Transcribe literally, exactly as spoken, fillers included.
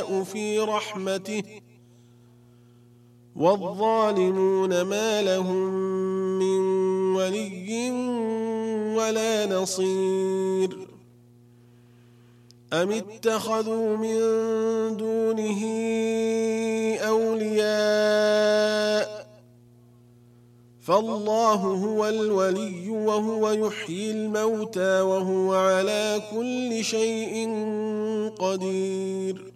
في رحمته والظالمون ما لهم من ولي ولا نصير أم اتخذوا من دونه أولياء فالله هو الولي وهو يحيي الموتى وهو على كل شيء قدير